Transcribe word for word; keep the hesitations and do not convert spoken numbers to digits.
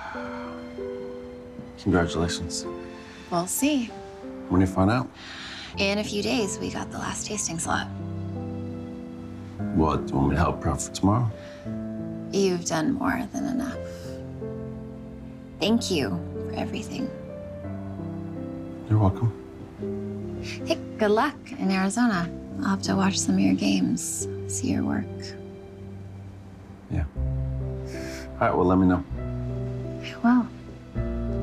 Congratulations. We'll see. When do you find out? In a few days, we got the last tasting slot. What, do you want me to help prep for tomorrow? You've done more than enough. Thank you for everything. You're welcome. Hey, good luck in Arizona. I'll have to watch some of your games, see your work. Yeah. All right, well, let me know. I will.